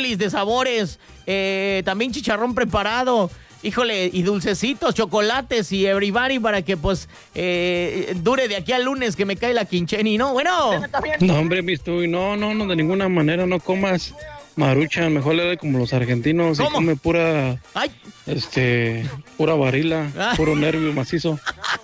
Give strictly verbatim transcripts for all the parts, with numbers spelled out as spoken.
bolis de sabores, eh, también chicharrón preparado, híjole, y dulcecitos, chocolates y everybody para que pues eh, dure de aquí al lunes que me cae la quincheni, ¿no? Bueno. No, hombre, mi Stuy, no, no, no, de ninguna manera no comas maruchan, mejor le doy como los argentinos. ¿Cómo? Y come pura, Ay. este, pura varila, Ah. puro nervio macizo.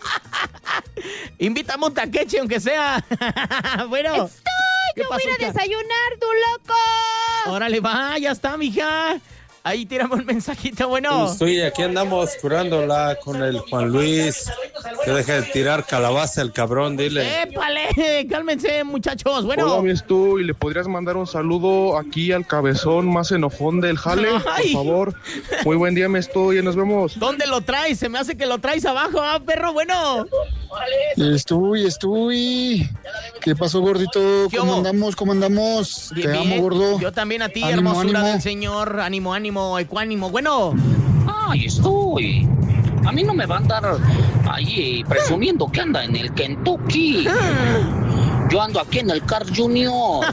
Invítame un taqueche, aunque sea. Bueno. Estoy, ¿Qué yo voy pasó, a ir a hija? desayunar, tu loco. Órale, va, ya está, mija. Ahí tiramos un mensajito, bueno. Estoy aquí andamos curándola con el Juan Luis. Que deje de tirar calabaza el cabrón, dile. ¡Épale! Cálmense, muchachos. Bueno. Hola, mi Stu, y le podrías mandar un saludo aquí al cabezón más enojón del jale, Ay. por favor. Muy buen día, mi Stu, y nos vemos. ¿Dónde lo traes? Se me hace que lo traes abajo, ¿ah, perro? Bueno. Estuy, estuy. ¿Qué pasó, gordito? ¿Qué ¿Cómo hubo? andamos? ¿Cómo andamos? Bien, Te amo, bien. gordo. Yo también a ti, Ánimo, hermosura ánimo. del Señor. Ánimo, ánimo, ecuánimo. Bueno. Ay, estoy. A mí no me va a andar ahí presumiendo que anda en el Kentucky. Yo ando aquí en el Car Junior.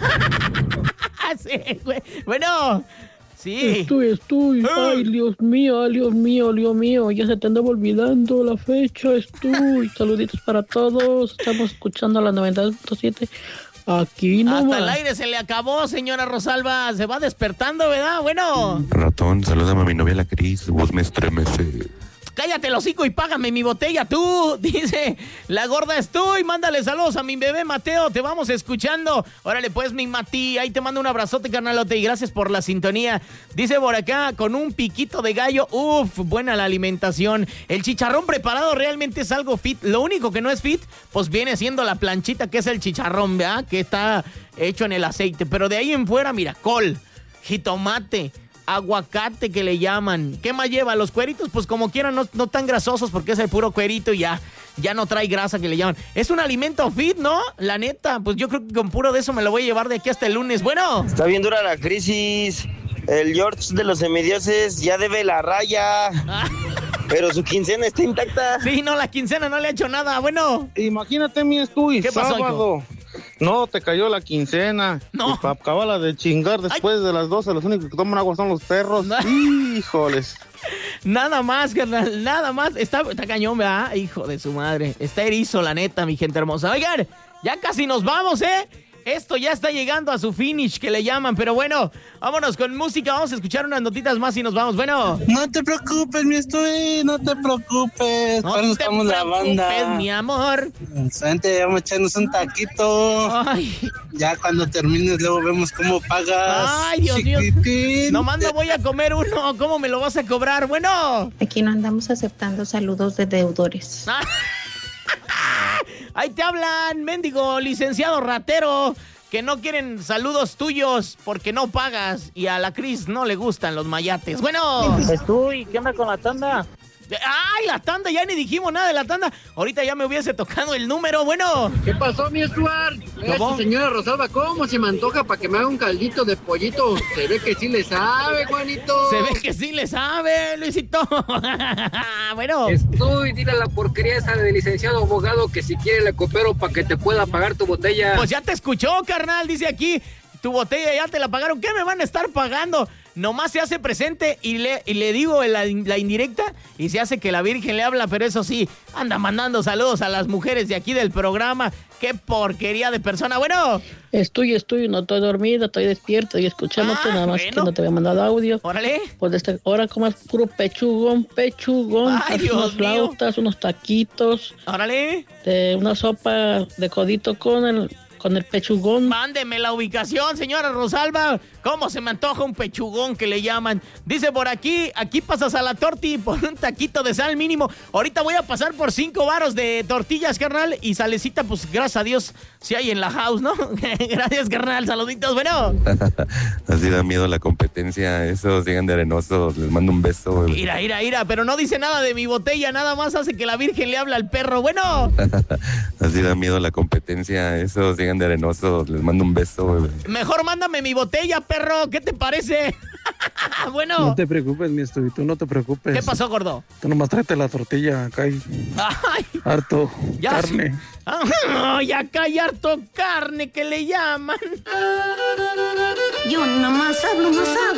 Sí, güey. Bueno. Sí. Estoy, estoy. Ay, Dios mío, ay, Dios mío, Dios mío. Ya se te andaba olvidando la fecha, estoy. Saluditos para todos. Estamos escuchando a la noventa y dos punto siete. Aquí nomás. Hasta el aire se le acabó, señora Rosalba. Se va despertando, ¿verdad? Bueno. Ratón, salúdame a mi novia la Cris, vos me estremece. Cállate el hocico y págame mi botella tú, dice la gorda Estoy. Mándale saludos a mi bebé Mateo, te vamos escuchando. Órale pues, mi Mati, ahí te mando un abrazote, carnalote, y gracias por la sintonía. Dice por acá, con un piquito de gallo, uff, buena la alimentación. El chicharrón preparado realmente es algo fit. Lo único que no es fit, pues viene siendo la planchita, que es el chicharrón, ¿verdad? Que está hecho en el aceite. Pero de ahí en fuera, mira, col, jitomate, aguacate que le llaman. ¿Qué más lleva? Los cueritos, pues como quieran, no, no tan grasosos porque es el puro cuerito y ya, ya no trae grasa que le llaman. Es un alimento fit, ¿no? La neta, pues yo creo que con puro de eso me lo voy a llevar de aquí hasta el lunes. Bueno. Está bien dura la crisis. El George de los semidioses ya debe la raya. Ah. Pero su quincena está intacta. Sí, no, la quincena no le ha hecho nada. Bueno. Imagínate, mi Stu, y ¿Qué pasó, sábado. No, te cayó la quincena. No. Y para acabarla de chingar después Ay. de las doce, los únicos que toman agua son los perros. Híjoles. Nada más, carnal, nada más. Está, está cañón, ¿verdad? Hijo de su madre. Está erizo, la neta, mi gente hermosa. Oigan, ya casi nos vamos, ¿eh? Esto ya está llegando a su finish, que le llaman. Pero bueno, vámonos con música. Vamos a escuchar unas notitas más y nos vamos. Bueno. No te preocupes, mi Estoy. No te preocupes. No Para te eso estamos la banda. preocupes, mi amor. Vente, vamos a echarnos un taquito. Ay. Ya cuando termines, luego vemos cómo pagas. Ay, Dios mío. Chiquitín. Nomás no voy a comer uno. ¿Cómo me lo vas a cobrar? Bueno. Aquí no andamos aceptando saludos de deudores. Ahí te hablan, mendigo licenciado ratero, que no quieren saludos tuyos porque no pagas y a la Cris no le gustan los mayates. Bueno. Estoy, ¿qué onda con la tanda? ¡Ay, la tanda! Ya ni dijimos nada de la tanda. Ahorita ya me hubiese tocado el número. Bueno. ¿Qué pasó, mi Stuart? Esa señora Rosalba, ¿cómo se me antoja para que me haga un caldito de pollito? Se ve que sí le sabe, Juanito. Se ve que sí le sabe, Luisito. Bueno. Estoy, dile a la porquería esa del licenciado abogado que si quiere le coopero para que te pueda pagar tu botella. Pues ya te escuchó, carnal. Dice aquí, tu botella ya te la pagaron. ¿Qué me van a estar pagando? Nomás se hace presente y le, y le digo la, la indirecta y se hace que la Virgen le habla, pero eso sí, anda mandando saludos a las mujeres de aquí del programa. ¡Qué porquería de persona! Bueno. Estoy, estoy, no estoy dormida, estoy despierta y escuchándote, ah, nada más bueno. que no te había mandado audio. Órale. Pues de esta hora comas puro pechugón, pechugón. Ay, Dios unos flautas, mío. unos taquitos. Órale. De una sopa de codito con el... con el pechugón. Mándeme la ubicación, señora Rosalba. ¿Cómo se me antoja un pechugón que le llaman? Dice por aquí, aquí pasas a la torti por un taquito de sal mínimo. Ahorita voy a pasar por cinco varos de tortillas, carnal. Y salecita, pues gracias a Dios, si hay en la house, ¿no? Gracias, carnal. Saluditos, bueno. Así da miedo la competencia. Esos llegan de arenosos. Les mando un beso. Ira, ira, ira. Pero no dice nada de mi botella. Nada más hace que la Virgen le habla al perro. Bueno. Así da miedo la competencia. Esos llegan de arenosos. Les mando un beso. Mejor mándame mi botella, perro. ¿Qué te parece? Bueno. No te preocupes, mi Estoy, tú no te preocupes. ¿Qué pasó, gordo? Tú nomás tráete la tortilla, acá hay Ay, harto ya carne. Sí. Ah, y acá hay harto carne que le llaman. Yo nomás hablo más